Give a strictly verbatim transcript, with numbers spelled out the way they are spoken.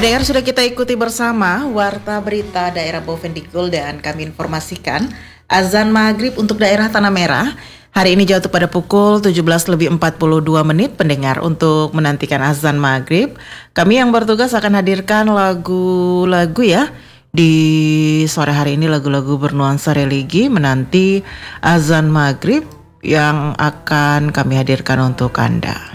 Pendengar, sudah kita ikuti bersama Warta Berita Daerah Bovendigul dan kami informasikan azan maghrib untuk daerah Tanah Merah hari ini jatuh pada pukul tujuh belas lebih empat puluh dua menit. Pendengar, untuk menantikan azan maghrib, kami yang bertugas akan hadirkan lagu-lagu ya. Di sore hari ini lagu-lagu bernuansa religi menanti azan maghrib yang akan kami hadirkan untuk Anda.